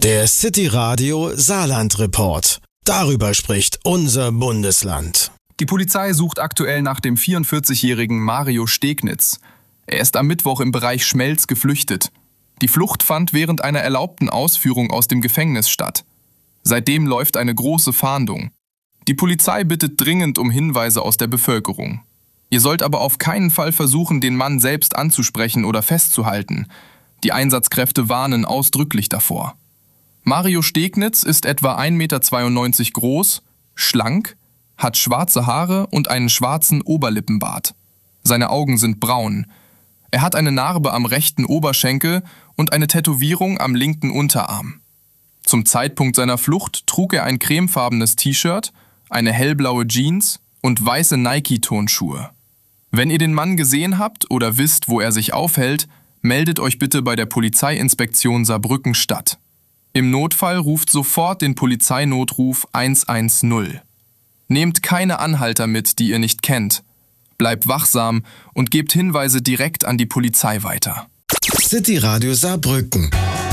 Der City Radio Saarland Report. Darüber spricht unser Bundesland. Die Polizei sucht aktuell nach dem 44-jährigen Mario Stegnitz. Er ist am Mittwoch im Bereich Schmelz geflüchtet. Die Flucht fand während einer erlaubten Ausführung aus dem Gefängnis statt. Seitdem läuft eine große Fahndung. Die Polizei bittet dringend um Hinweise aus der Bevölkerung. Ihr sollt aber auf keinen Fall versuchen, den Mann selbst anzusprechen oder festzuhalten. Die Einsatzkräfte warnen ausdrücklich davor. Mario Stegnitz ist etwa 1,92 Meter groß, schlank, hat schwarze Haare und einen schwarzen Oberlippenbart. Seine Augen sind braun. Er hat eine Narbe am rechten Oberschenkel und eine Tätowierung am linken Unterarm. Zum Zeitpunkt seiner Flucht trug er ein cremefarbenes T-Shirt, eine hellblaue Jeans und weiße Nike-Turnschuhe. Wenn ihr den Mann gesehen habt oder wisst, wo er sich aufhält, meldet euch bitte bei der Polizeiinspektion Saarbrücken-Stadt. Im Notfall ruft sofort den Polizeinotruf 110. Nehmt keine Anhalter mit, die ihr nicht kennt. Bleibt wachsam und gebt Hinweise direkt an die Polizei weiter. City Radio Saarbrücken.